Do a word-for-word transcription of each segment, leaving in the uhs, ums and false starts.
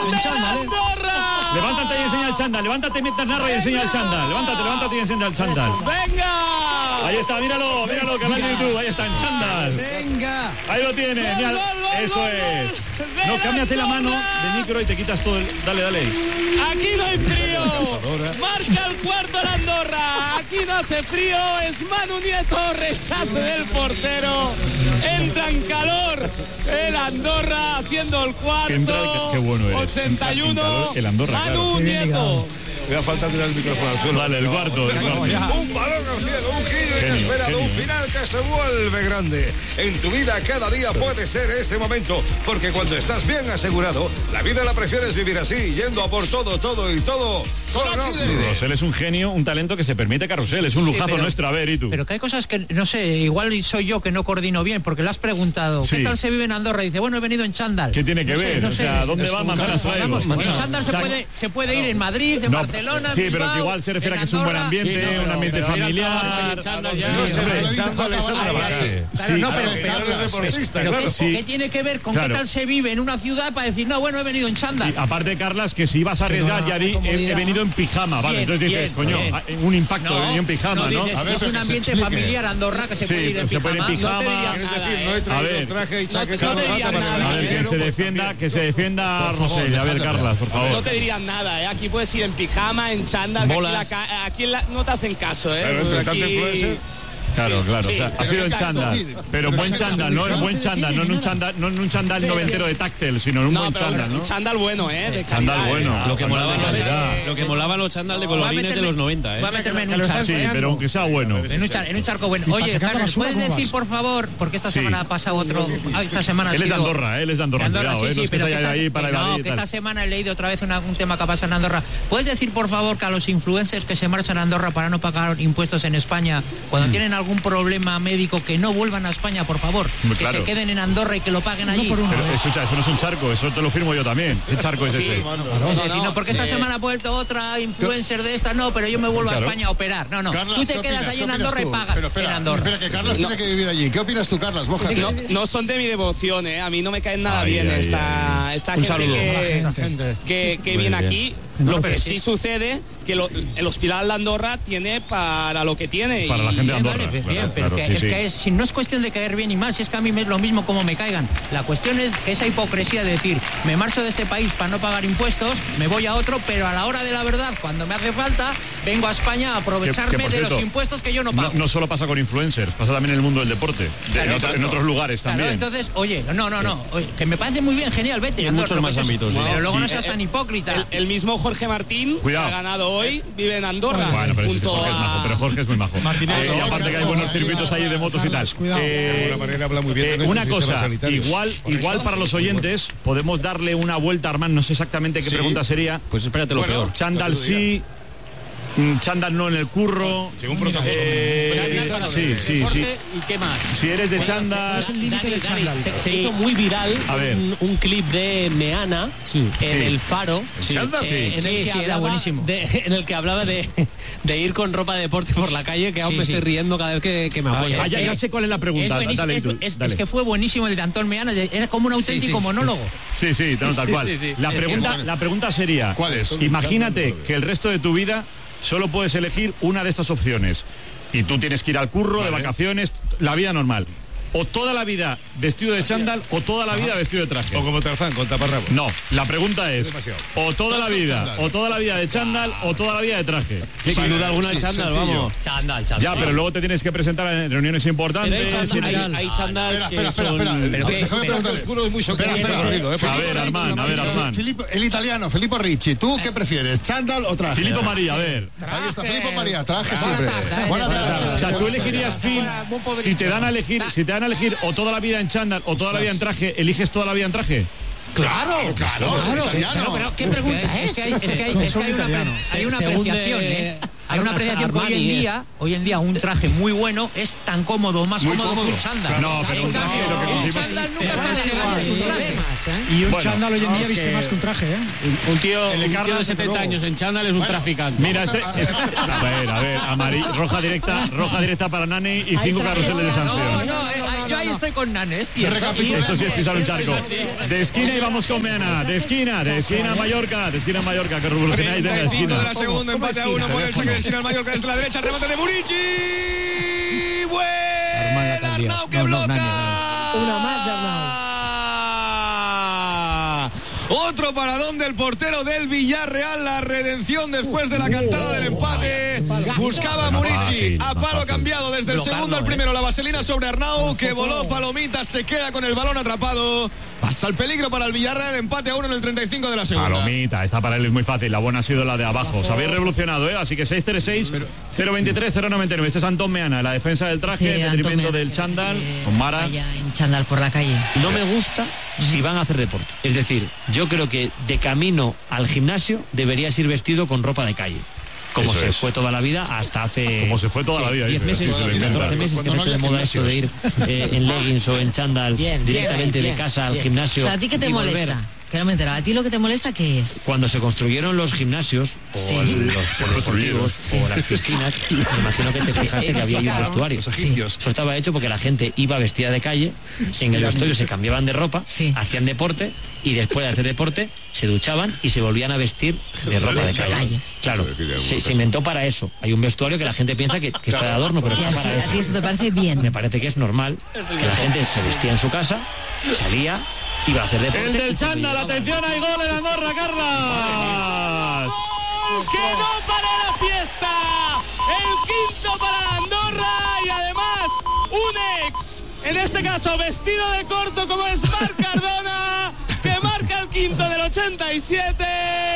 en chándal, ¿eh? Andorra! Levántate y enseña el chándal, levántate mientras narra y enseña el chándal. Levántate, levántate y enseña el chándal. ¡Venga! Ahí está, míralo, míralo, canal de YouTube, ahí está en chándal. Venga. Ahí lo tienes, Gol, mira, gol, gol, eso gol, es. gol No, de cámbiate la mano Andorra. de micro y te quitas todo el... Dale, dale. Aquí no hay frío. Marca el cuarto el Andorra. Aquí no hace frío. Es Manu Nieto. Rechace del portero. Entra en calor el Andorra haciendo el cuarto. Entra, qué bueno eres. ochenta y uno. Entra en calor el Andorra, Manu claro. Nieto. Me da falta tirar el micrófono al suelo. Vale, el cuarto. El cuarto. Un balón al cielo, un giro Genio, inesperado, un genio. final que se vuelve grande. En tu vida cada día puede ser este momento, porque cuando estás bien asegurado, la vida la prefieres vivir así, yendo a por todo, todo y todo con Oxide. Rosell es un genio, un talento que se permite Carrusel. Es un lujazo Sí, pero- nuestro, a ver, ¿y tú? Pero que hay cosas que, no sé, igual soy yo que no coordino bien, porque le has preguntado, Sí. ¿qué tal se vive en Andorra? Y dice, bueno, he venido en chándal. ¿Qué tiene que No sé, ver? no O sé. sea, ¿dónde va? Manzanas traigo. En Bueno, chándal se o sea, puede, se puede ir en Madrid, en no, Barcelona, sí, en pero Bilbao, que igual se refiere en a que es un buen Andorra. ambiente, Sí, no, un ambiente pero ir al familiar. trabajo y en chándal ya- No se hombre, ve, echándole esa otra base. Claro, Sí, no, pero, claro, pero- claro, es deportista, pero claro. ¿qué, Sí. qué tiene que ver con Claro. qué tal se vive en una ciudad para decir, no, bueno, he venido en chándal? Y aparte, Carlas, que si ibas a arriesgar, ya di, he, he venido en pijama, vale. Bien, Entonces dices, bien, coño, bien. ah, un impacto, he venido en pijama, ¿no? dices, A ver, es pero un que se ambiente explique. familiar, Andorra, que se Sí, puede ir en se puede ir en pijama. pijama. No te diría Es nada, decir, ¿eh? no he A traído ver. traje y No te- chaqueta no te regata diría para nada, el A ver, que caballero, se pues defienda, también. que se defienda Por favor, Rosell. A ver, dejadme Carlas, por No favor. te dirían nada, ¿eh? Aquí puedes ir en pijama, en chándal. que Aquí, Bolas. la ca- aquí la- no te hacen caso, ¿eh? Pero entre Aquí- tanto influencer. Claro, Sí, claro. sí, O sea, ha pero sido en exacto. chándal. Pero en buen chándal, no en buen chándal, no en un chándal, no en un chándal noventero de táctel, sino en un No, buen pero chándal, un ¿no? chándal bueno, ¿eh? De Chándal calidad, bueno. ¿eh? Lo que chándal molaba de calidad. lo que molaban los chándal de colorines de los noventa, ¿eh? Voy a meterme en un Que lo charco. Sí, pero aunque sea bueno. En un, char- en un charco bueno. Y para Oye, sacar la Carlos, basura, ¿puedes ¿cómo decir, vas? por favor, porque esta Sí. semana ha pasado otro... ah, esta semana ha Él es de sido- Andorra, ¿eh? Él es de Andorra, de Andorra, cuidado, sí, ¿eh? sí, No es que pero se que haya esta- ahí para que no, evadir y que tal. esta semana he leído otra vez una- un tema que pasa en Andorra. ¿Puedes decir, por favor, que a los influencers que se marchan a Andorra para no pagar impuestos en España, cuando tienen algún problema médico, que no vuelvan a España, por favor? Hombre, Que claro. se queden en Andorra y que lo paguen allí. por uno. Pero escucha, eso no es un charco, eso te lo firmo yo también. ¿Qué charco es Sí, ese? bueno, Es decir, no, no, porque esta eh, semana ha vuelto otra influencer de esta, no, pero yo me vuelvo Claro. a España a operar. No, no, Carlas, tú te ¿qué quedas opinas? ahí ¿Qué en opinas Andorra y tú? pagas Pero espera, en Andorra. espera, que Carlas tiene que vivir allí. ¿Qué opinas tú, Carlas? Mójate. No, no son de mi devoción, ¿eh? A mí no me caen nada Ay, bien ay, esta, ay. esta Un gente saludo. que, La gente. que, que Muy viene bien. aquí. No, Lo pero que sí sí es- sucede que lo- el hospital de Andorra tiene para lo que tiene. Para la y- gente de Bien, Andorra. vale, bien, claro, pero claro, que, sí, es sí. que es, si no es cuestión de caer bien y mal, si es que a mí me es lo mismo como me caigan. La cuestión es que esa hipocresía de decir, me marcho de este país para no pagar impuestos, me voy a otro, pero a la hora de la verdad, cuando me hace falta, vengo a España a aprovecharme Que- que, por de los cierto, impuestos que yo no pago. No, no solo pasa con influencers, pasa también en el mundo del deporte. De- Claro, en, otro- en tanto. otros lugares Claro, también. entonces, oye, no, no, no, oye, que me parece muy bien, genial, vete. En Andorra, muchos lo más que es- ámbitos, sí. Pero luego no Y- seas tan hipócrita. El, el mismo Jorge Martín, Cuidado. que ha ganado hoy, vive en Andorra. Bueno, pero sí, sí, junto Jorge es a- majo, pero Jorge es muy majo. Martínez, Eh, y no, aparte que hay no, buenos no, circuitos ahí de motos y tal. Carlas, cuidado. Eh, De alguna manera habla muy bien de eh, nuestros una sistemas cosa, sanitarios. igual, igual para los oyentes, podemos darle una vuelta, Armand, no sé exactamente qué Sí. pregunta sería. Pues espérate lo Bueno, peor. Chándal Lo que tú sí, mm, chándal no en el curro. Según protocolo. Eh, sí, sí, sí. ¿Y qué más? Si eres de chándal, Es el límite Dani, del Dani, chándal. se, se hizo muy viral A ver. un, un clip de Meana Sí. en Sí. el Faro. Sí. chándal? eh, Sí. en el Sí, que sí, era hablaba buenísimo. de- en el que hablaba de, de ir con ropa de deporte por la calle, que aún Sí, me sí. estoy riendo cada vez que, que me apoyo. ah, ya, ya sé cuál es la Es, pregunta. buenísimo, Dale, es- tú, es- dale. es que fue buenísimo el de Antón Meana, era como un auténtico sí, sí. monólogo. Sí, sí, no, tal Sí, cual. sí, sí. La, Es pregunta, que- la pregunta sería, ¿Cuál es? imagínate que el resto de tu vida solo puedes elegir una de estas opciones y tú tienes que ir al curro, de Vale. vacaciones, la vida normal. O toda la vida vestido de chándal o toda la vida vestido de traje. O como Tarzán, con taparrabos. No, la pregunta es, Demasiado. o toda la vida, Chándal. o toda la vida de chándal o toda la vida de traje. Sin duda alguna el Sí, chándal, sencillo. vamos. Chándal, chándal. Ya, pero luego te tienes que presentar en reuniones importantes. Pero hay chándal- tienes- hay, hay chándal Espera, que espera, espera, son- espera. Pero qué- Déjame pero- preguntar, Oscuro es muy chocante. Espera, Espera, espera, eh, A ver, Armand, a ver, Armand. Filippo- el italiano, Filippo Ricci, ¿tú qué prefieres, chándal o traje? Filippo María, a ver. Ahí está, Filippo María, traje Buena siempre. tarde, eh. Buena tarde. O sea, tú elegirías Phil, si te dan a elegir, si te dan a elegir o toda la vida en chándal o toda la vida en traje, ¿eliges toda la vida en traje? Claro, claro, Claro, italiano. pero, pero ¿qué pregunta es? Es que hay, es que hay, es que hay una, italiano. hay una Se- según apreciación, de- ¿eh? Hay una apreciación que hoy en Armani, eh. día, hoy en día un traje muy bueno es tan cómodo, más Muy cómodo, que cómodo. un chándal. No, pero En un traje, cambio, lo que un decimos- chándal nunca está elegante, es un traje. Y un Bueno, chándal hoy en día vamos viste que- más que un traje, ¿eh? Un tío, El de un tío Carlos, de setenta desde años luego. en chándal es un traficante. Mira, este, este- a ver, a ver, amarillo, roja directa, roja directa para Nani y cinco carruseles de No, sanción. no, eh, yo ahí estoy con Nane, es cierto. Eso sí es pisar un charco. De esquina y vamos con Meana. De esquina, de esquina Mallorca. De esquina Mallorca, que revolucionáis desde la esquina. de la segunda, empate a uno por el saque de esquina al Mallorca desde la derecha. Remate de Murici. Buena Arnau que bloca. Una más de Arnau. Otro paradón del portero del Villarreal, la redención después de la cantada del empate. Buscaba Murici a palo cambiado desde el segundo al primero. La vaselina sobre Arnau, que voló palomitas, se queda con el balón atrapado. Pasa el peligro para el Villarreal, empate a uno en el treinta y cinco de la segunda. Palomita, esta para él es muy fácil. La buena ha sido la de abajo. Os habéis revolucionado, ¿eh? Así que seis tres seis, cero veintitrés, cero noventa y nueve. Este es Antón Meana, la defensa del traje, Sí, el detrimento del chándal, eh, con Mara. Vaya en chándal por la calle. No me gusta si van a hacer deporte. Es decir, yo creo que de camino al gimnasio deberías ir vestido con ropa de calle. Como Eso se es. fue toda la vida hasta hace... Como se fue toda la vida, diez dice, meses, así se lo inventa. catorce meses que se no fue de haya moda esto de ir eh, en leggings o en chándal Bien, directamente bien, de casa al bien. O gimnasio. sea, ¿a ti qué te y volver. molesta? Que no me he enterado. ¿A ti lo que te molesta qué es? Cuando se construyeron los gimnasios o Sí. los polideportivos o las piscinas, me imagino que te fijaste que había ahí un vestuario. Los egipcios. Eso estaba hecho porque la gente iba vestida de calle, en el vestuario se cambiaban de ropa, Sí. hacían deporte y después de hacer deporte se duchaban y se volvían a vestir de ropa de calle. Calle. Claro, se, se inventó para eso. Hay un vestuario que la gente piensa que, que está de adorno, pero Y está así, para ¿a ti eso. eso te parece bien? Me parece que es normal que la gente se vestía en su casa, salía, iba a hacer deporte. El del y cuando chándal, llegaba- atención, hay gol en Andorra, Carlas. ¡Gol! ¡Que no para la fiesta! El quinto para Andorra y además un ex, en este caso vestido de corto como es Marc Cardona, que marca el quinto del ochenta y siete.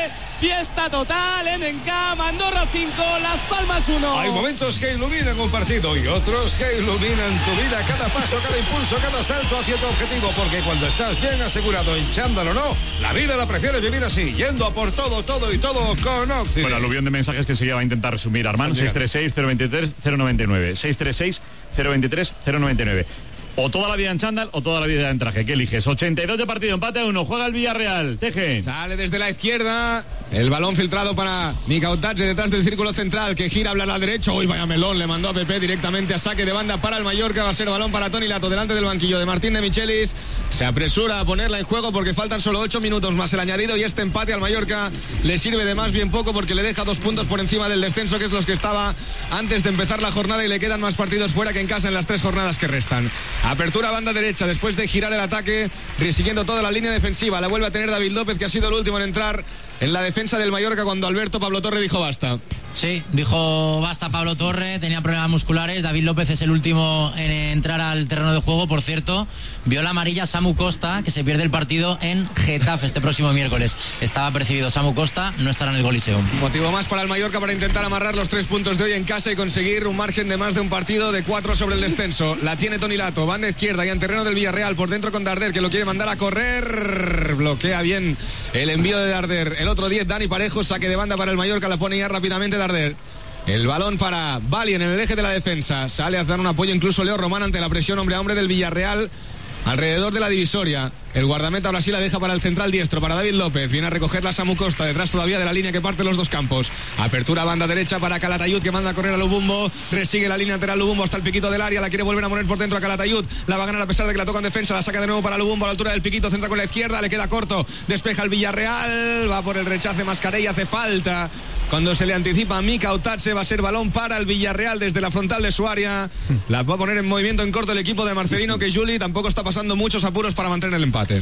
Fiesta total en Encam, Andorra cinco, Las Palmas uno. Hay momentos que iluminan un partido y otros que iluminan tu vida. Cada paso, cada impulso, cada salto hacia tu objetivo. Porque cuando estás bien asegurado en chándal o no, la vida la prefieres vivir así, yendo a por todo, todo y todo con Occident. Bueno, aluvión de mensajes que enseguida va a intentar resumir Armand. seis tres seis, cero veintitrés, cero noventa y nueve. seis tres seis, cero veintitrés, cero noventa y nueve. O toda la vida en chándal o toda la vida en traje. ¿Qué eliges? ochenta y dos de partido, empate a uno. Juega el Villarreal. Teje. Sale desde la izquierda. El balón filtrado para Micautache detrás del círculo central, que gira a hablar a la derecha. Uy, vaya melón, le mandó a Pepe directamente a saque de banda para el Mallorca. Va a ser balón para Toni Lato delante del banquillo de Martín de Michelis. Se apresura a ponerla en juego porque faltan solo ocho minutos más el añadido y este empate al Mallorca le sirve de más bien poco porque le deja dos puntos por encima del descenso, que es los que estaba antes de empezar la jornada, y le quedan más partidos fuera que en casa en las tres jornadas que restan. Apertura banda derecha después de girar el ataque, siguiendo toda la línea defensiva. La vuelve a tener David López, que ha sido el último en entrar en la defensa del Mallorca cuando Alberto Pablo Torre dijo basta. Sí, dijo basta Pablo Torre, tenía problemas musculares. David López es el último en entrar al terreno de juego. Por cierto, vio la amarilla Samu Costa, que se pierde el partido en Getafe este próximo miércoles. Estaba percibido Samu Costa, no estará en el Coliseum. Motivo más para el Mallorca para intentar amarrar los tres puntos de hoy en casa y conseguir un margen de más de un partido de cuatro sobre el descenso. La tiene Toni Lato, banda izquierda y en terreno del Villarreal, por dentro con Darder, que lo quiere mandar a correr. Bloquea bien el envío de Darder. El otro diez, Dani Parejo, saque de banda para el Mallorca, la pone ya rápidamente Darder. El balón para Valien en el eje de la defensa. Sale a dar un apoyo incluso Leo Román ante la presión hombre a hombre del Villarreal alrededor de la divisoria. El guardameta ahora sí la deja para el central diestro, para David López. Viene a recogerla Samu Costa, detrás todavía de la línea que parte los dos campos. Apertura banda derecha para Calatayud, que manda a correr a Lubumbo. Resigue la línea lateral Lubumbo hasta el piquito del área. La quiere volver a poner por dentro a Calatayud. La va a ganar a pesar de que la toca en defensa. La saca de nuevo para Lubumbo a la altura del piquito. Centra con la izquierda, le queda corto. Despeja el Villarreal. Va por el rechace Mascarell, hace falta. Cuando se le anticipa a Mika Otache, va a ser balón para el Villarreal desde la frontal de su área. La va a poner en movimiento en corto el equipo de Marcelino, que Juli tampoco está pasando muchos apuros para mantener el empate.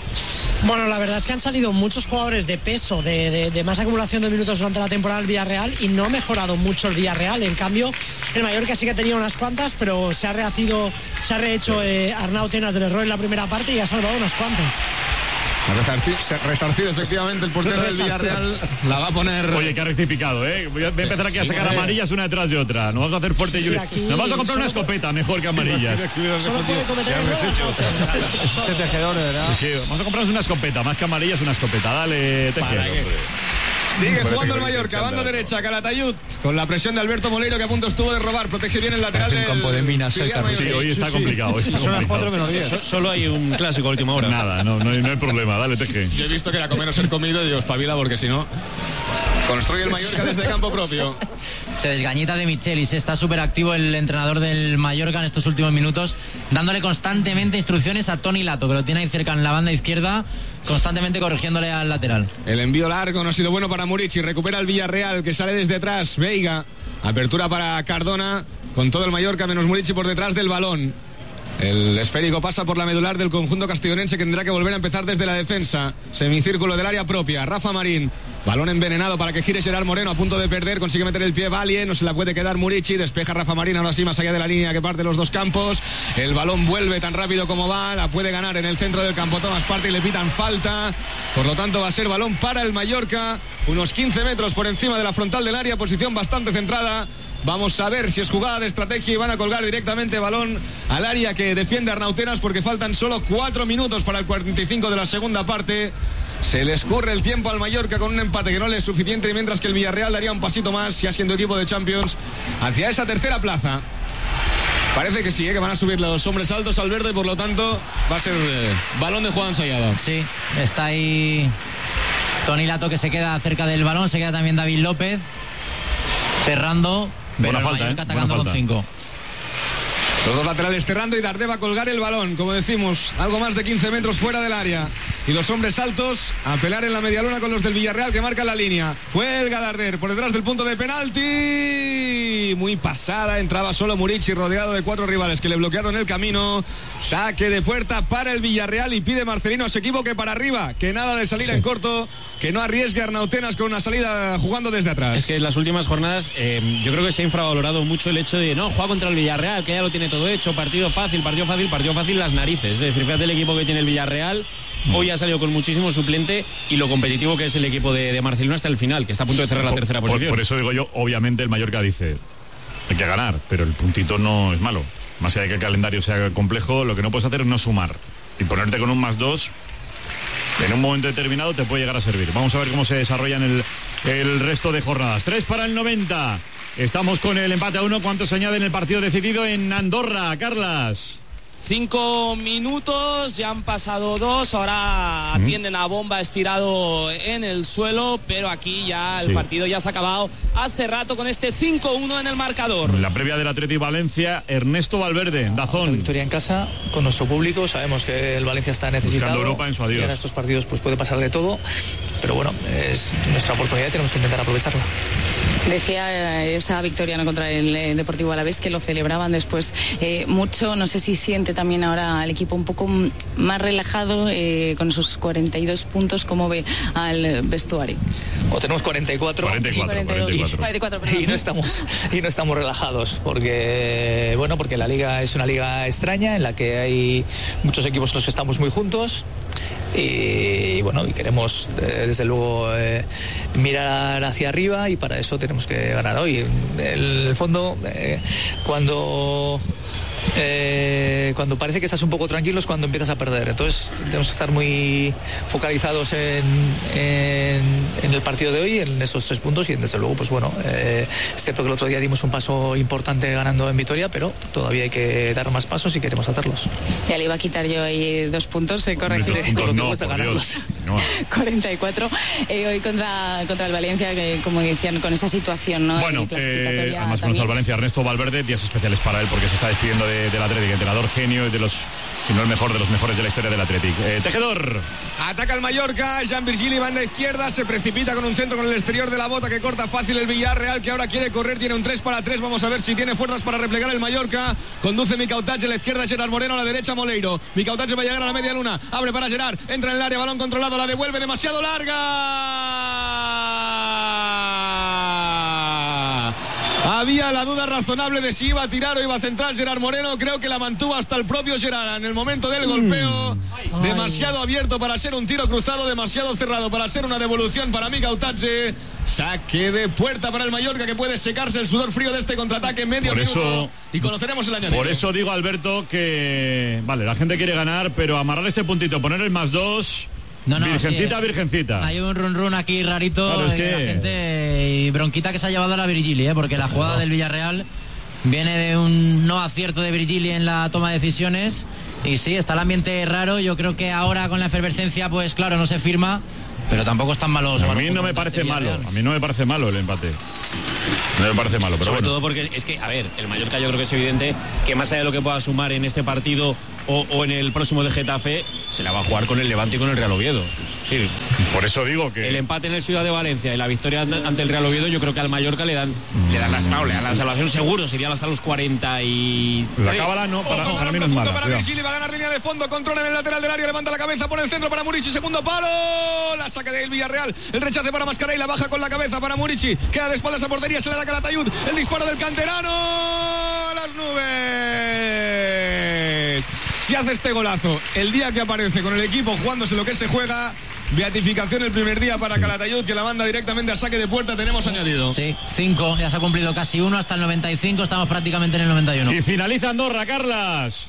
Bueno, la verdad es que han salido muchos jugadores de peso, de, de, de más acumulación de minutos durante la temporada del Villarreal, y no ha mejorado mucho el Villarreal. En cambio, el Mallorca sí que ha tenido unas cuantas, pero se ha rehacido, se ha rehecho eh, Arnau Tenas del error en la primera parte y ha salvado unas cuantas. Resarcido, resarcido efectivamente el portero del Villarreal. La va a poner. Oye, que ha rectificado, ¿eh? Voy a empezar aquí a sacar amarillas una detrás de otra. Nos vamos a hacer fuerte. Sí, y... aquí Nos vamos a comprar una escopeta mejor que amarillas. Solo puede cometer errores. Este tejedor, de verdad. Es que vamos a comprarnos una escopeta, más que amarillas, una escopeta. Dale, Teje. Sigue jugando el Mallorca, banda derecha, Calatayud, con la presión de Alberto Moleiro, que a punto estuvo de robar. Protege bien el lateral del campo de minas, filial Sí, Mallorca. hoy está complicado. Hoy está Son las complicado. cuatro menos diez. Solo hay un clásico a última hora. Nada, no, no, hay, no hay problema. Dale, Teje. Yo he visto que era comer o ser comido y digo, espabila porque si no... Construye el Mallorca desde campo propio. Se desgañita de Michelis, está súper activo el entrenador del Mallorca en estos últimos minutos, dándole constantemente instrucciones a Toni Lato, que lo tiene ahí cerca en la banda izquierda, constantemente corrigiéndole al lateral. El envío largo no ha sido bueno para Murici, recupera el Villarreal, que sale desde atrás, Veiga, apertura para Cardona, con todo el Mallorca menos Murici por detrás del balón. El esférico pasa por la medular del conjunto castellonense, que tendrá que volver a empezar desde la defensa. Semicírculo del área propia, Rafa Marín. Balón envenenado para que gire Gerard Moreno, a punto de perder, consigue meter el pie Valle, no se la puede quedar Murici, despeja Rafa Marín, ahora sí más allá de la línea que parte los dos campos. El balón vuelve tan rápido como va, la puede ganar en el centro del campo Tomás Partey y le pitan falta. Por lo tanto va a ser balón para el Mallorca, unos quince metros por encima de la frontal del área, posición bastante centrada. Vamos a ver si es jugada de estrategia y van a colgar directamente balón al área que defiende Arnauteras, porque faltan solo cuatro minutos para el cuarenta y cinco de la segunda parte. Se le escurre el tiempo al Mallorca con un empate que no le es suficiente, mientras que el Villarreal daría un pasito más, ya siendo equipo de Champions, hacia esa tercera plaza. Parece que sí, ¿eh? Que van a subir los hombres altos al verde, y por lo tanto va a ser eh, balón de jugada ensayada. Sí, está ahí Toni Lato, que se queda cerca del balón, se queda también David López cerrando. Pero Buena falta, Mallorca ¿eh? atacando Buena con falta. cinco. Los dos laterales cerrando y Dardé va a colgar el balón, como decimos, algo más de quince metros fuera del área. Y los hombres altos a pelear en la medialuna con los del Villarreal, que marcan la línea. Cuelga Darder por detrás del punto de penalti. Muy pasada, entraba solo Murici, rodeado de cuatro rivales que le bloquearon el camino. Saque de puerta para el Villarreal y pide Marcelino se equivoque para arriba, que nada de salir sí. en corto, que no arriesgue a Arnautenas con una salida jugando desde atrás. Es que en las últimas jornadas eh, yo creo que se ha infravalorado mucho el hecho de no, juega contra el Villarreal, que ya lo tiene todo hecho, partido fácil, partido fácil, partido fácil, las narices. Es decir, fíjate el equipo que tiene el Villarreal, hoy ha salido con muchísimo suplente y lo competitivo que es el equipo de, de Marcelino hasta el final, que está a punto de cerrar la tercera por, posición. Por eso digo yo, obviamente el Mallorca dice, hay que ganar, pero el puntito no es malo. Más allá de que el calendario sea complejo, lo que no puedes hacer es no sumar. Y ponerte con un más dos, en un momento determinado te puede llegar a servir. Vamos a ver cómo se desarrollan el, el resto de jornadas. tres para el noventa. Estamos con el empate a uno. ¿Cuánto se añade en el partido decidido en Andorra, Carlas? Cinco minutos, ya han pasado dos, ahora atienden a Bomba estirado en el suelo, pero aquí ya el sí. partido ya se ha acabado hace rato con este cinco uno en el marcador. La previa del Atleti Valencia, Ernesto Valverde, Dazón. Otra victoria en casa con nuestro público, sabemos que el Valencia está necesitado. Buscando Europa en su adiós. Y en estos partidos pues puede pasar de todo, pero bueno, es nuestra oportunidad y tenemos que intentar aprovecharla. Decía eh, esa victoria ¿no? contra el eh, Deportivo Alavés, que lo celebraban después eh, mucho. No sé si siente también ahora al equipo un poco más relajado eh, con esos cuarenta y dos puntos. ¿Cómo ve al vestuario? O tenemos cuarenta y cuatro, cuarenta y cuatro, cuarenta y dos, cuarenta y cuatro. cuarenta y cuatro y no estamos y no estamos relajados porque bueno porque la liga es una liga extraña en la que hay muchos equipos los que estamos muy juntos. Y bueno, y queremos eh, desde luego eh, mirar hacia arriba y para eso tenemos que ganar hoy. En el fondo, eh, cuando eh, cuando parece que estás un poco tranquilo es cuando empiezas a perder. Entonces tenemos que estar muy focalizados en, en, en el partido de hoy, en esos tres puntos y desde luego, pues bueno, eh, es cierto que el otro día dimos un paso importante ganando en Vitoria, pero todavía hay que dar más pasos si queremos hacerlos. Ya le iba a quitar yo ahí dos puntos, se corregir. No, por Dios. No. cuarenta y cuatro eh, hoy contra, contra el Valencia, que como decían, con esa situación, ¿no? Bueno, eh, además contra el Valencia, Ernesto Valverde, días especiales para él porque se está despidiendo de, del Atlético, entrenador genio y de los, si no el mejor, de los mejores de la historia del Atlético. Eh, Tejedor. Ataca el Mallorca, Jean Virgili, banda izquierda, se precipita con un centro con el exterior de la bota que corta fácil el Villarreal, que ahora quiere correr, tiene un tres para tres, vamos a ver si tiene fuerzas para replegar el Mallorca. Conduce Micautache, a la izquierda Gerard Moreno, a la derecha Moleiro. Micautache va a llegar a la media luna, abre para Gerard, entra en el área, balón controlado, la devuelve demasiado larga. Había la duda razonable de si iba a tirar o iba a centrar Gerard Moreno. Creo que la mantuvo hasta el propio Gerard en el momento del golpeo. Mm. Demasiado abierto para ser un tiro cruzado, demasiado cerrado para ser una devolución para Micautache. Saque de puerta para el Mallorca, que puede secarse el sudor frío de este contraataque en medio por minuto. Eso, y conoceremos el añadido. Por eso digo, Alberto, que vale, la gente quiere ganar, pero amarrar este puntito, poner el más dos. No, no, virgencita, sí, virgencita. Hay un run run aquí rarito. Claro, es que... la gente y bronquita que se ha llevado a la Virgili, ¿eh? Porque la jugada del Villarreal viene de un no acierto de Virgili en la toma de decisiones. Y sí, está el ambiente raro. Yo creo que ahora con la efervescencia, pues claro, no se firma. pero tampoco están malos. A mí no me parece malo, a mí no me parece malo el empate. No me parece malo, pero sobre bueno. todo porque es que, a ver, el Mallorca yo creo que es evidente que más allá de lo que pueda sumar en este partido o, o en el próximo de Getafe, se la va a jugar con el Levante y con el Real Oviedo. Sí, por eso digo que el empate en el Ciudad de Valencia y la victoria ante el Real Oviedo, yo creo que al Mallorca le dan le dan la, no, le dan la salvación seguro, serían hasta los cuarenta y la cábala no, para, Ojo, para mí no es mala. Para Virgili, va a ganar línea de fondo, controla en el lateral del área, levanta la cabeza, pone el centro para Murici, segundo palo, la saca del Villarreal, el rechace para Mascarell, la baja con la cabeza para Murici, queda de espaldas a portería, se le da Calatayud, el disparo del canterano a las nubes. Si hace este golazo el día que aparece con el equipo jugándose lo que se juega, beatificación el primer día para Calatayud, que la manda directamente a saque de puerta. Tenemos añadido. Sí, cinco, ya se ha cumplido casi uno hasta el noventa y cinco, estamos prácticamente en el noventa y uno. Y finaliza Andorra, Carlas.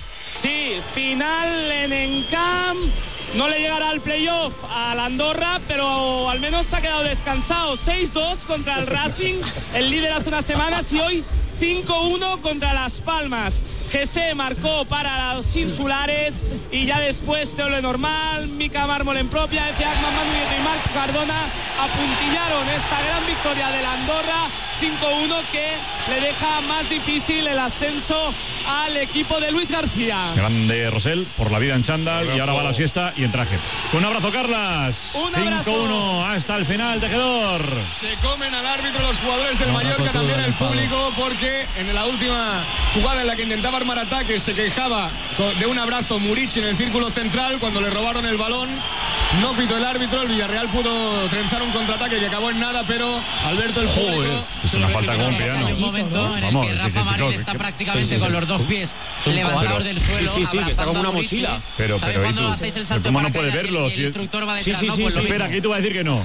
Sí, final en Encamp. No le llegará al playoff a la Andorra, pero al menos se ha quedado descansado. seis dos contra el Racing, el líder hace unas semanas, y hoy cinco uno contra Las Palmas. Gese marcó para los insulares y ya después Teo Lenormand, Mica Mármol en propia, Ezeagman, Manu Nieto y Marc Cardona apuntillaron esta gran victoria de la Andorra cinco uno, que le deja más difícil el ascenso al equipo de Luis García. Grande Rosell por la vida en chándal y ahora va a la siesta y en traje. Un abrazo, Carlas. cinco uno hasta el final, tejedor. Se comen al árbitro los jugadores del Mallorca, también el público, porque en la última jugada en la que intentaba armar ataques se quejaba de un abrazo Murici en el círculo central cuando le robaron el balón. No pitó el árbitro, el Villarreal pudo trenzar un contraataque que acabó en nada, pero Alberto el público... Es una falta con piano. Hay un momento en el que Rafa Marín está prácticamente con los dos pies levantados del suelo. Sí, sí, sí, que está como una mochila. Pero, pero, cuando hacéis el salto ¿cómo no para puedes caer, verlo? el, Si el es... instructor va Sí, detrás, sí, ¿no? sí, Pues sí. lo Espera, mismo. aquí tú vas a decir que no.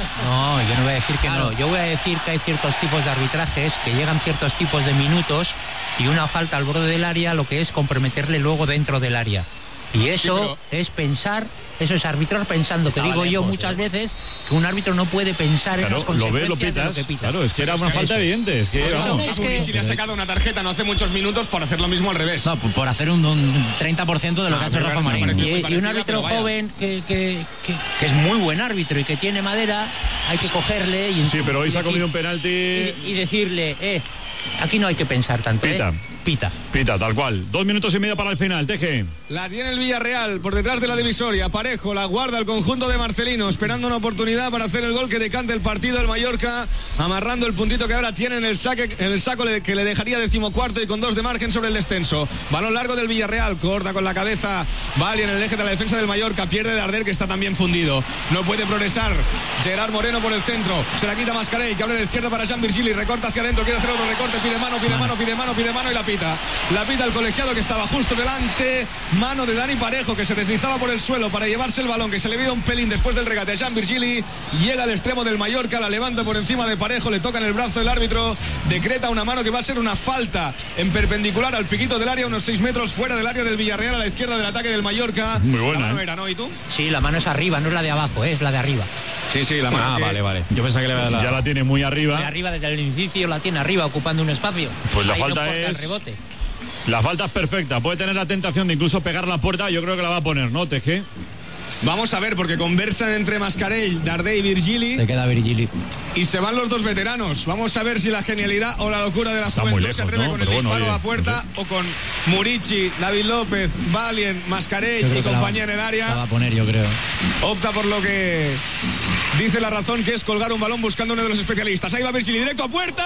No, yo no voy a decir que no. Yo voy a decir que hay ciertos tipos de arbitrajes que llegan ciertos tipos de minutos y una falta al borde del área lo que es comprometerle luego dentro del área. Y eso sí, pero... es pensar, eso es arbitrar pensando. Te digo lejos, yo muchas eh. veces que un árbitro no puede pensar claro, en las consecuencias lo ve, lo de lo que pita. Claro, es que era es una que falta eso. evidente. Es que, pues vamos, es que si le ha sacado una tarjeta no hace muchos minutos por hacer lo mismo al revés. No, por hacer un, un treinta por ciento de lo ah, que ha hecho Rafa Marín. Y, parecida, y un árbitro joven que, que, que, que es muy buen árbitro y que tiene madera, hay que cogerle y... Sí, pero hoy y se ha comido un penalti... Y, y decirle, eh, aquí no hay que pensar tanto, Pita. ¿eh? Pita. Pita, tal cual. Dos minutos y medio para el final, Teje. La tiene el Villarreal por detrás de la divisoria. Parejo, la guarda el conjunto de Marcelino, esperando una oportunidad para hacer el gol que decante el partido. El Mallorca amarrando el puntito que ahora tiene en el, saque, en el saco que le dejaría decimocuarto y con dos de margen sobre el descenso. Balón largo del Villarreal, corta con la cabeza. Vale en el eje de la defensa del Mallorca. Pierde Darder, que está también fundido. No puede progresar. Gerard Moreno por el centro. Se la quita Mascarell, que abre de izquierda para Jean Virgili. Recorta hacia adentro, quiere hacer otro recorte. Pide mano, pide mano, pide mano, pide mano y la pita. La pita el colegiado que estaba justo delante. Mano de Dani Parejo, que se deslizaba por el suelo para llevarse el balón, que se le vio un pelín después del regate a Jean Virgili. Llega al extremo del Mallorca, la levanta por encima de Parejo, le toca en el brazo el árbitro, decreta una mano que va a ser una falta en perpendicular al piquito del área, unos seis metros fuera del área del Villarreal, a la izquierda del ataque del Mallorca. Muy buena, la mano ¿eh? era, ¿no? ¿Y tú? Sí, la mano es arriba, no es la de abajo, ¿eh? Es la de arriba. Sí, sí, la mano. Ah, que... vale, vale. Yo pensaba que le había dado la... Ya la tiene muy arriba. De arriba desde el inicio la tiene arriba, ocupando un espacio. Pues la ahí falta no es... el rebote. La falta es perfecta. Puede tener la tentación de incluso pegar la puerta. Yo creo que la va a poner, ¿no, Teje? Vamos a ver, porque conversan entre Mascarell, Darder y Virgili. Se queda Virgili. Y se van los dos veteranos. Vamos a ver si la genialidad o la locura de la Está juventud lejos, se atreve ¿no? con Pero el bueno, disparo oye, a puerta no sé. o con Murici, David López, Valien, Mascarell y compañía la, en el área. La va a poner, yo creo. Opta por lo que dice la razón, que es colgar un balón buscando uno de los especialistas. Ahí va Virgili, directo a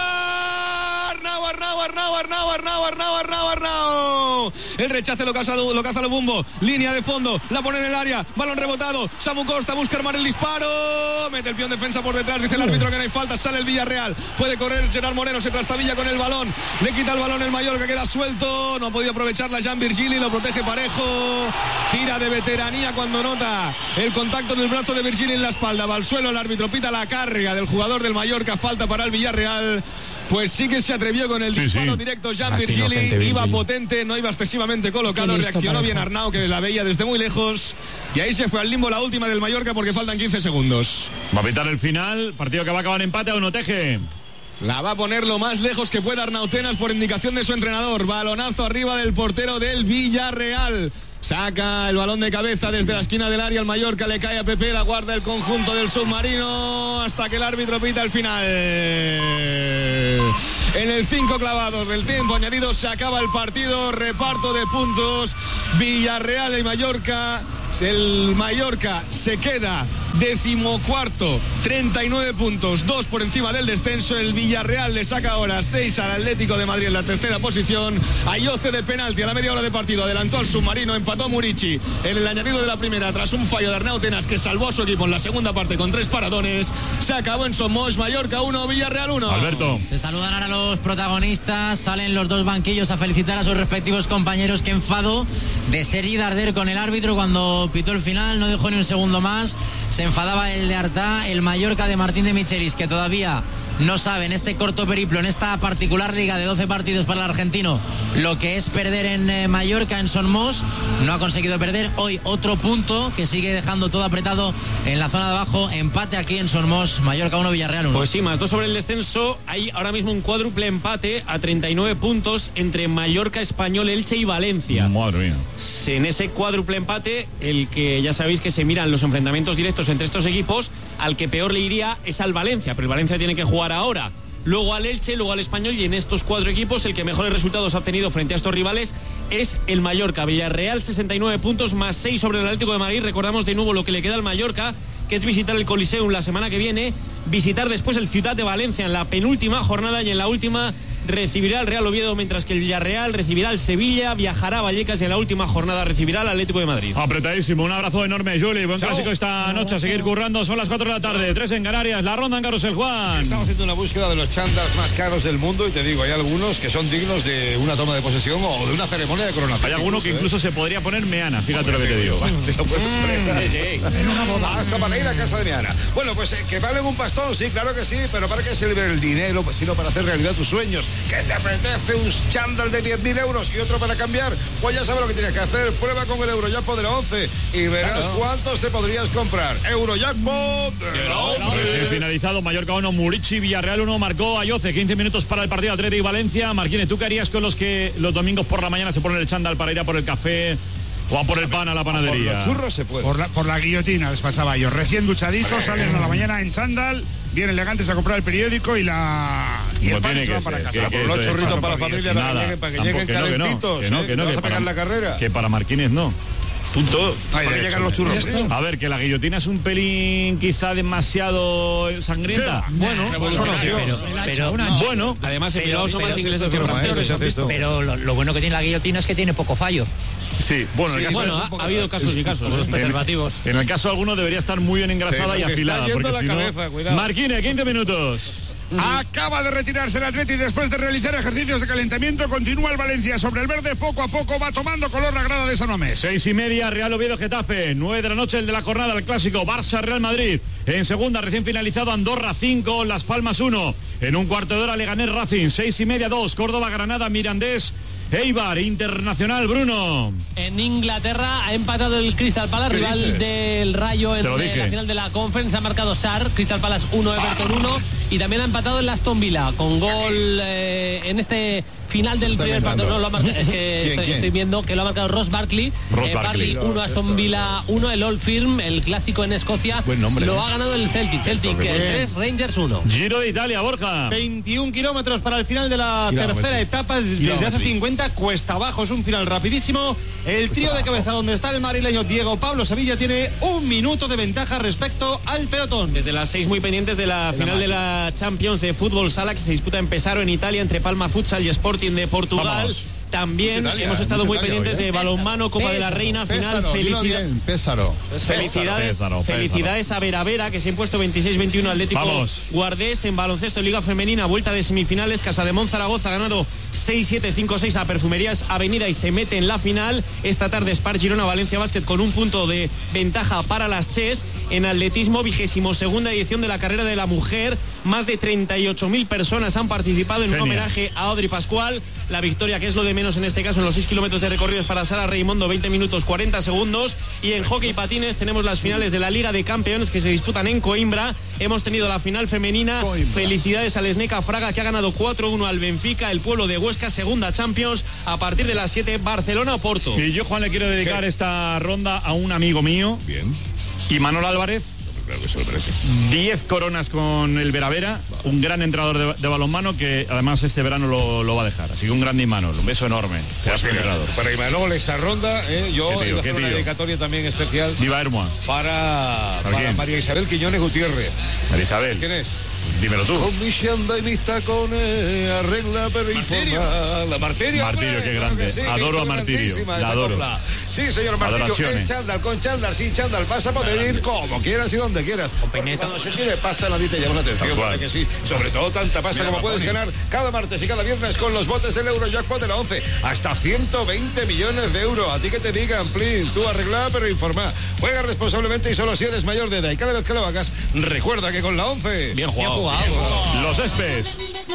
puerta. Arnau, Arnau, Arnau, Arnau, Arnau, Arnau, Arnau, Arnau. El rechace lo caza, lo caza Lobumbo. Línea de fondo, la pone en el área. Balón rebotado. Samu Costa busca armar el disparo. Mete el peón defensa por detrás. Dice el árbitro que no hay falta. Sale el Villarreal. Puede correr Gerard Moreno. Se trastabilla con el balón. Le quita el balón el Mallorca. Queda suelto. No ha podido aprovecharla Jean Virgili. Lo protege Parejo. Tira de veteranía cuando nota el contacto del brazo de Virgili en la espalda. Va al suelo el árbitro. Pita la carga del jugador del Mallorca. Falta para el Villarreal. Pues sí que se atrevió con el sí, disparo sí. directo Jean Virgili, iba potente, no iba excesivamente colocado, reaccionó bien Arnau, que la veía desde muy lejos, y ahí se fue al limbo la última del Mallorca porque faltan quince segundos. Va a pitar el final, partido que va a acabar en empate a uno, Teje. La va a poner lo más lejos que pueda Arnau Tenas por indicación de su entrenador. Balonazo arriba del portero del Villarreal. Saca el balón de cabeza desde la esquina del área. El Mallorca le cae a Pepe. La guarda el conjunto del submarino hasta que el árbitro pita el final. En el cinco clavados del tiempo añadido se acaba el partido. Reparto de puntos. Villarreal y Mallorca. El Mallorca se queda decimocuarto, treinta y nueve puntos, dos por encima del descenso. El Villarreal le saca ahora seis al Atlético de Madrid en la tercera posición. Ayoce de penalti a la media hora de partido adelantó al submarino, empató Murici en el añadido de la primera tras un fallo de Arnau Tenas que salvó a su equipo en la segunda parte con tres paradones. Se acabó en Somos. Mallorca uno, Villarreal uno. Alberto. Se saludan ahora los protagonistas, salen los dos banquillos a felicitar a sus respectivos compañeros. Que enfado de Sergi Darder con el árbitro cuando pitó el final, no dejó ni un segundo más. Se enfadaba el de Artá, el Mallorca de Martín de Michelis, que todavía no sabe en este corto periplo, en esta particular liga de doce partidos para el argentino, lo que es perder en eh, Mallorca, en Son Mos. No ha conseguido perder. Hoy otro punto que sigue dejando todo apretado en la zona de abajo. Empate aquí en Son Mos. Mallorca uno, Villarreal uno. Pues sí, más dos sobre el descenso. Hay ahora mismo un cuádruple empate a treinta y nueve puntos entre Mallorca, Español, Elche y Valencia. Madre mía. En ese cuádruple empate, el que ya sabéis que se miran los enfrentamientos directos entre estos equipos, al que peor le iría es al Valencia, pero el Valencia tiene que jugar ahora, luego al Elche, luego al Español, y en estos cuatro equipos el que mejores resultados ha obtenido frente a estos rivales es el Mallorca. Villarreal sesenta y nueve puntos más seis sobre el Atlético de Madrid. Recordamos de nuevo lo que le queda al Mallorca, que es visitar el Coliseum la semana que viene, visitar después el Ciudad de Valencia en la penúltima jornada, y en la última recibirá al Real Oviedo, mientras que el Villarreal recibirá al Sevilla, viajará a Vallecas y en la última jornada recibirá al Atlético de Madrid. Apretadísimo, un abrazo enorme, Juli. Buen Chao. Clásico esta noche, a seguir currando. Son las cuatro de la tarde, tres en Canarias, la ronda en Carrusel, Juan. Estamos haciendo una búsqueda de los chándals más caros del mundo y te digo, hay algunos que son dignos de una toma de posesión o de una ceremonia de coronación. Hay alguno que incluso ¿eh? se podría poner meana, fíjate Hombre, lo que te digo. Te lo puedes en una boda. Hasta para ir a casa de meana. Bueno, pues eh, que valen un pastón, sí, claro que sí, pero ¿para qué sirve el dinero? Sino para hacer realidad tus sueños. Que te apetece hace un chándal de diez mil euros y otro para cambiar, pues ya sabes lo que tienes que hacer. Prueba con el Eurojackpot de la once y verás claro. cuántos te podrías comprar. Eurojackpot de la once. Finalizado, Mallorca uno, Murici, Villarreal uno, marcó Ayoce. quince minutos para el partido Atlético y Valencia. Marquines, ¿tú qué harías con los que los domingos por la mañana se ponen el chándal para ir a por el café o a por el pan a la panadería? Por los churros se puede. Por la, por la guillotina les pasaba yo. Recién duchaditos, salen a la mañana en chándal, bien elegantes a comprar el periódico y la y el pan se van para casa. Por los chorritos para la familia, para que lleguen, para que lleguen calentitos. Que no, que no, vas a pegar la carrera. Que para Marquines no. Punto. Para que llegan los churros. A ver, que la guillotina es un pelín quizá demasiado sangrienta. Bueno, pero, pero bueno, además en Bilbao son más ingleses que franceses. Pero lo, lo bueno que tiene la guillotina es que tiene poco fallo. Sí, bueno, sí, el caso bueno ha, ha habido casos y casos, en, los preservativos. En el caso de alguno debería estar muy bien engrasada sí, y afilada, porque la si cabeza, no... Marquines, quince minutos. Acaba de retirarse el Atleti después de realizar ejercicios de calentamiento. Continúa el Valencia sobre el verde, poco a poco va tomando color la grada de San Mamés. Seis y media, Real Oviedo Getafe. Nueve de la noche, el de la jornada, el clásico Barça Real Madrid. En segunda, recién finalizado, Andorra cinco, Las Palmas uno. En un cuarto de hora, Leganés Racing. Seis y media, dos, Córdoba Granada, Mirandés Eibar, Internacional, Bruno. En Inglaterra ha empatado el Crystal Palace, rival dices? del Rayo en la final de la Conference. Ha marcado Sarr, Crystal Palace uno, Everton uno. Y también ha empatado el Aston Villa con gol eh, en este final del primer partido. No, lo ha marcado, es que ¿Quién, estoy, quién? estoy viendo que lo ha marcado Ross Barkley. Ross eh, Barkley. Barkley uno, Aston Villa uno. El Old Firm, el clásico en Escocia, Buen nombre, lo ¿eh? ha ganado el Celtic. Celtic tres, Rangers uno. Giro de Italia, Borja. veintiún kilómetros para el final de la Kilómetro. tercera etapa. Desde hace cincuenta, cuesta abajo. Es un final rapidísimo. El trío de cabeza donde está el madrileño Diego Pablo Sevilla tiene un minuto de ventaja respecto al pelotón. Desde las seis muy pendientes de la final de la Champions de Fútbol Sala, que se disputa en Pesaro, en Italia, entre Palma Futsal y Sporting de Portugal. Vamos. También Italia, hemos estado muy Italia, pendientes ¿eh? de balonmano, Copa Pésaro, de la Reina, final. Pésaro, Felicidad... Pésaro. Felicidades, Pésaro, Pésaro. felicidades a Vera Vera, que se ha impuesto veintiséis veintiuno Atlético Vamos. Guardés. En baloncesto Liga Femenina, vuelta de semifinales. Casademont Zaragoza ha ganado seis siete cinco seis a Perfumerías Avenida y se mete en la final. Esta tarde Spar Girona Valencia Basket con un punto de ventaja para las Ches. En atletismo, vigésimo segunda edición de la carrera de la mujer. Más de treinta y ocho mil personas han participado en un Genial. homenaje a Audrey Pascual. La victoria, que es lo de menos en este caso, en los seis kilómetros de recorrido es para Sara Reimondo, veinte minutos cuarenta segundos. Y en hockey patines tenemos las finales de la Liga de Campeones que se disputan en Coimbra. Hemos tenido la final femenina. Coimbra. Felicidades al Sneca Fraga, que ha ganado cuatro uno al Benfica, el pueblo de Huesca, segunda Champions. A partir de las siete, Barcelona o Porto. Y yo, Juan, le quiero dedicar ¿Qué? esta ronda a un amigo mío. Bien. Imanol Álvarez. Claro que se lo merece. diez coronas con el Veravera, un gran entrenador de, de balonmano que además este verano lo, lo va a dejar. Así que un grande Imanol, un beso enorme. Pues mira, para Imanol esa ronda, eh, yo ¿Qué tío, iba a qué hacer una tío? dedicatoria también especial. Viva Hermoa. Para, ¿Para, para María Isabel Quiñones Gutiérrez. María Isabel. ¿Quién es? Dímelo tú. Con mi chanda y mis tacones, arregla pero informa. La Martirio. Martirio, qué grande. Sí, adoro a Martirio. La adoro. Copla. Sí, señor Martirio, el chándal, con chándal, sin chándal, vas a poder ir como quieras y donde quieras. Porque cuando se tiene pasta nadie te llama la atención, ¿verdad que sí? Sobre todo tanta pasta Mira, como puedes Tony. ganar cada martes y cada viernes con los botes del Eurojackpot de la once. Hasta ciento veinte millones de euros. A ti que te digan, plin, tú arregla pero informa. Juega responsablemente y solo si eres mayor de edad. Y cada vez que lo hagas, recuerda que con la once... Bien jugado. Bien jugado. Bien jugado. Los Espes.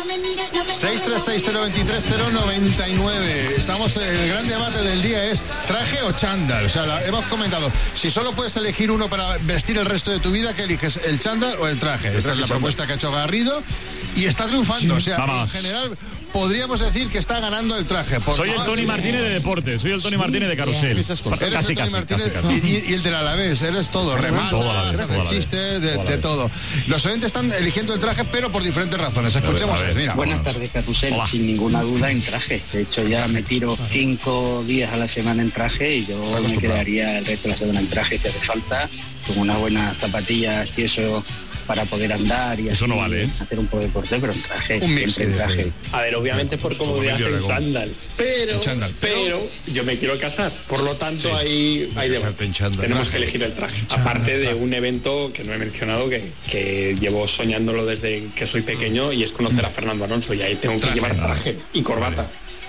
seis tres seis cero veintitrés cero noventa y nueve. Estamos, el gran debate del día es traje o chándal. O sea, la, hemos comentado, si solo puedes elegir uno para vestir el resto de tu vida, ¿qué eliges? ¿El chándal o el traje? Esta es la propuesta que ha hecho Garrido y está triunfando. O sea, Vamos. en general podríamos decir que está ganando el traje. Por soy el Tony Martínez de deporte, soy el Tony sí, Martínez de carrusel. Eres casi, el Tony casi, Martínez casi, casi. Y, y el del Alavés, eres todo, remate, de chistes, de, de todo. Los oyentes están eligiendo el traje, pero por diferentes razones. Escuchemos ver, eso. Mira, Buenas vámonos. tardes, Carrusel. Hola. Sin ninguna duda en traje. De hecho, ya me tiro cinco días a la semana en traje y yo me quedaría el resto de la semana en traje si hace falta, con unas buenas zapatillas y eso para poder andar y eso no vale, ¿eh? hacer un poco de deporte, pero en traje, un mix, siempre en traje. sí. A ver, obviamente por comodidad en chándal, pero, chándal, pero yo me quiero casar, por lo tanto sí, hay, hay debate. Tenemos que elegir el traje. Chándal, aparte de un evento que no he mencionado, que, que llevo soñándolo desde que soy pequeño, y es conocer a Fernando Alonso, y ahí tengo que traje, llevar traje y corbata.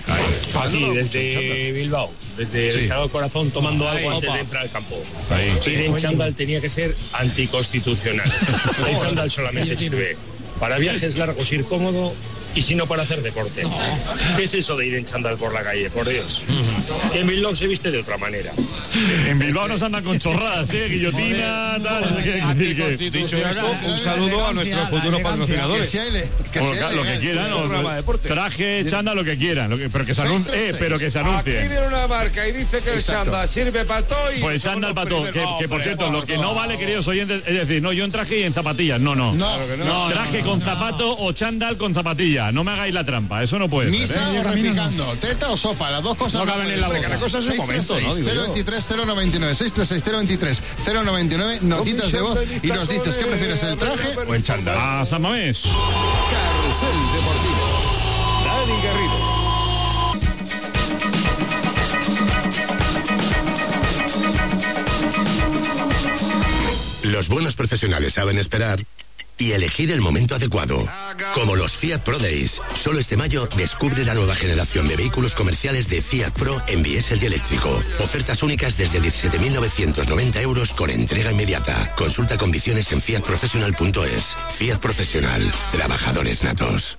Aquí, desde Bilbao, desde sí. el Sagrado Corazón, tomando algo Ay, antes opa. de entrar al campo. Ahí. Ir en chándal tenía que ser anticonstitucional. El chándal solamente sirve para viajes largos, ir cómodo, y si no para hacer deporte. No. ¿Qué es eso de ir en chándal por la calle? Por Dios. Uh-huh. En Bilbao se viste de otra manera. En Bilbao nos andan con chorradas, ¿eh? Guillotina, tal. Que, dicho esto, un saludo a nuestros futuros patrocinadores. Que sea, que sea sea lo que quieran, no, traje, chándal, lo que quieran, lo que, pero que se anuncie, eh, pero que se anuncie. Aquí viene una marca y dice que el chándal sirve para todo y... Pues el chándal para todo, que, que por cierto, lo que no vale, queridos oyentes, es decir, no, yo en traje y en zapatillas, no, no. No, no traje con zapato o chándal con zapatilla, no me hagáis la trampa, eso no puede Misa ser, ¿eh? o repicando, teta o sopa, las dos cosas no caben en la boca. Las cosas en un momento, ¿no? cero veintitrés cero noventa y nueve, seis tres seis cero veintitrés cero noventa y nueve, notitas de voz y nos dices qué prefieres, el traje o el chándal. A San Mamés. Carrusel Deportivo. Dani Garrido. Los buenos profesionales saben esperar y elegir el momento adecuado. Como los Fiat Pro Days. Solo este mayo descubre la nueva generación de vehículos comerciales de Fiat Pro en diésel y eléctrico. Ofertas únicas desde diecisiete mil novecientos noventa euros con entrega inmediata. Consulta condiciones en fiat professional punto es. Fiat Profesional. Trabajadores natos.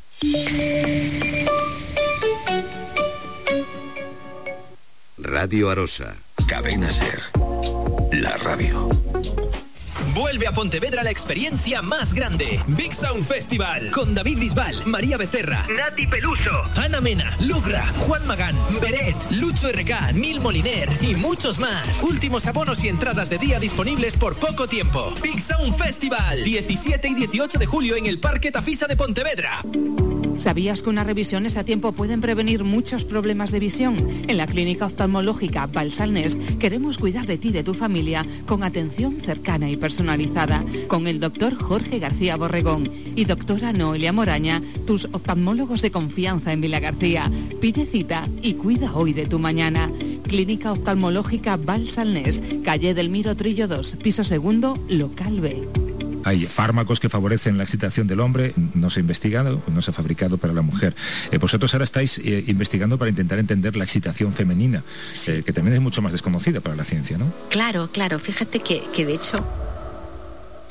Radio Arosa. Cadena Ser. La radio. Vuelve a Pontevedra la experiencia más grande. Big Sound Festival. Con David Bisbal, María Becerra, Nati Peluso, Ana Mena, Lugra, Juan Magán, Beret, Lucho R K, Nil Moliner y muchos más. Últimos abonos y entradas de día disponibles por poco tiempo. Big Sound Festival. diecisiete y dieciocho de julio en el Parque Tafisa de Pontevedra. ¿Sabías que unas revisiones a tiempo pueden prevenir muchos problemas de visión? En la Clínica Oftalmológica Balsalnés queremos cuidar de ti y de tu familia con atención cercana y personalizada. Con el doctor Jorge García Borregón y doctora Noelia Moraña, tus oftalmólogos de confianza en Vilagarcía. Pide cita y cuida hoy de tu mañana. Clínica Oftalmológica Balsalnés, calle del Miro Trillo dos, piso segundo, local B. Hay fármacos que favorecen la excitación del hombre, no se ha investigado, no se ha fabricado para la mujer. Eh, vosotros ahora estáis eh, investigando para intentar entender la excitación femenina, sí. eh, que también es mucho más desconocida para la ciencia, ¿no? Claro, claro. Fíjate que, que de hecho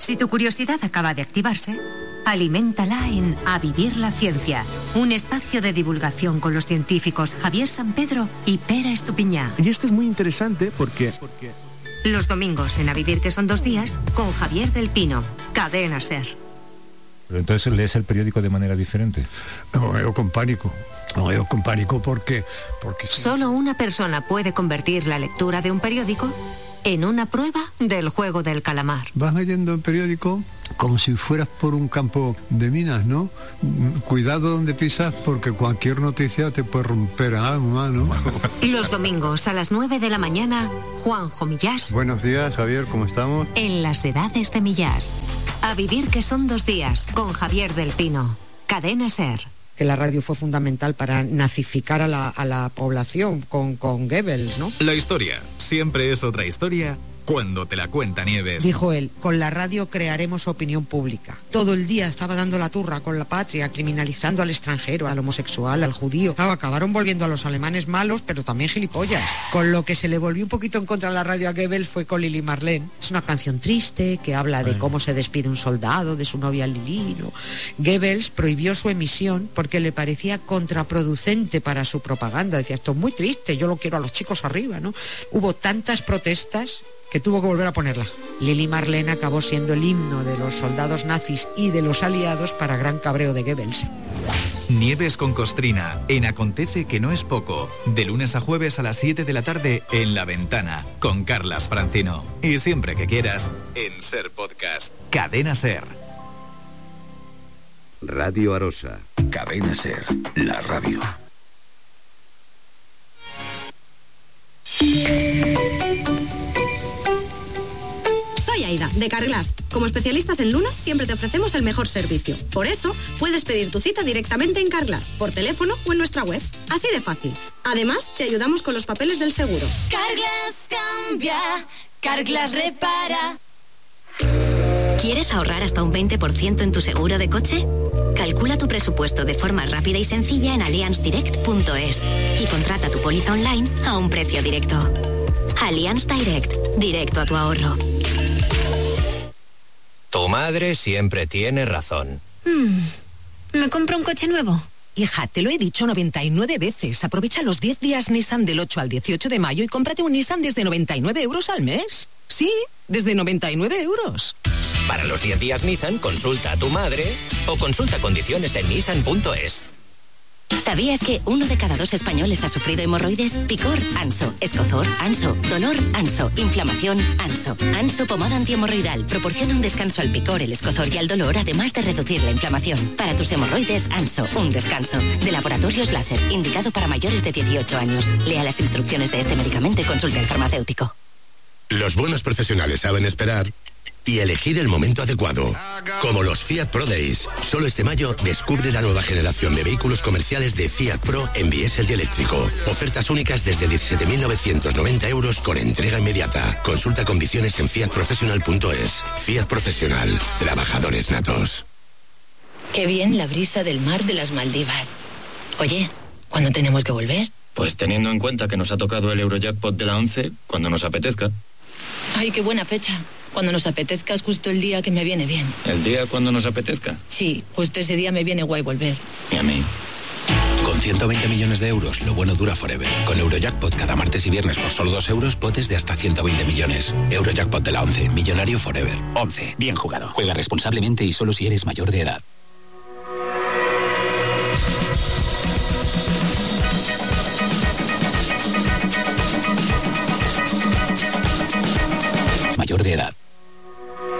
Si tu curiosidad acaba de activarse, aliméntala en A Vivir la Ciencia, un espacio de divulgación con los científicos Javier San Pedro y Pera Estupiñá. Y esto es muy interesante porque... porque... Los domingos en A Vivir, que son dos días, con Javier del Pino, Cadena SER. Pero entonces lees el periódico de manera diferente. No, leo con pánico. No leo con pánico porque... porque sí. Solo una persona puede convertir la lectura de un periódico en una prueba del juego del calamar. Vas leyendo el periódico como si fueras por un campo de minas, ¿no? Cuidado donde pisas porque cualquier noticia te puede romper alma, ¿no? Los domingos a las nueve de la mañana, Juanjo Millás. Buenos días, Javier, ¿cómo estamos? En las edades de Millás. A Vivir, que son dos días, con Javier del Pino. Cadena SER. Que la radio fue fundamental para nazificar a la, a la población con, con Goebbels, ¿no? La historia siempre es otra historia cuando te la cuenta Nieves. Dijo él, con la radio crearemos opinión pública. Todo el día estaba dando la turra con la patria, criminalizando al extranjero, al homosexual, al judío. Claro, acabaron volviendo a los alemanes malos, pero también gilipollas. Con lo que se le volvió un poquito en contra de la radio a Goebbels fue con Lili Marlene. Es una canción triste que habla de cómo se despide un soldado de su novia Lili, ¿no? Goebbels prohibió su emisión porque le parecía contraproducente para su propaganda. Decía, esto es muy triste, yo lo quiero a los chicos arriba, ¿no? Hubo tantas protestas que tuvo que volver a ponerla. Lili Marlene acabó siendo el himno de los soldados nazis y de los aliados para gran cabreo de Goebbels. Nieves con Costrina, en Acontece que no es poco, de lunes a jueves a las siete de la tarde en La Ventana, con Carlas Francino. Y siempre que quieras, en SER Podcast. Cadena SER. Radio Arosa. Cadena SER, la radio. Soy Aida, de Carglass. Como especialistas en lunas, siempre te ofrecemos el mejor servicio. Por eso, puedes pedir tu cita directamente en Carglass, por teléfono o en nuestra web. Así de fácil. Además, te ayudamos con los papeles del seguro. Carglass cambia, Carglass repara. ¿Quieres ahorrar hasta un veinte por ciento en tu seguro de coche? Calcula tu presupuesto de forma rápida y sencilla en allianz direct punto es y contrata tu póliza online a un precio directo. Allianz Direct, directo a tu ahorro. Tu madre siempre tiene razón. Hmm. ¿Me compro un coche nuevo? Hija, te lo he dicho noventa y nueve veces. Aprovecha los diez días Nissan del ocho al dieciocho de mayo y cómprate un Nissan desde noventa y nueve euros al mes. Sí, desde noventa y nueve euros. Para los diez días Nissan, consulta a tu madre o consulta condiciones en nissan punto es. ¿Sabías que uno de cada dos españoles ha sufrido hemorroides? Picor, Anso. Escozor, Anso. Dolor, Anso. Inflamación, Anso. Anso pomada antihemorroidal. Proporciona un descanso al picor, el escozor y al dolor, además de reducir la inflamación. Para tus hemorroides, Anso. Un descanso. De Laboratorios Láser. Indicado para mayores de dieciocho años. Lea las instrucciones de este medicamento y consulte al farmacéutico. Los buenos profesionales saben esperar y elegir el momento adecuado. Como los Fiat Pro Days. Solo este mayo descubre la nueva generación de vehículos comerciales de Fiat Pro en diésel y eléctrico. Ofertas únicas desde diecisiete mil novecientos noventa euros con entrega inmediata. Consulta condiciones en fiat profesional punto es. Fiat Profesional. Trabajadores natos. Qué bien la brisa del mar de las Maldivas. Oye, ¿cuándo tenemos que volver? Pues teniendo en cuenta que nos ha tocado el Eurojackpot de la once, cuando nos apetezca. Ay, qué buena fecha. Cuando nos apetezca es justo el día que me viene bien. ¿El día cuando nos apetezca? Sí, justo ese día me viene guay volver. Y a mí. Con ciento veinte millones de euros, lo bueno dura forever. Con Eurojackpot cada martes y viernes por solo dos euros, potes de hasta ciento veinte millones. Eurojackpot de la once, millonario forever. once, bien jugado. Juega responsablemente y solo si eres mayor de edad. Mayor de edad.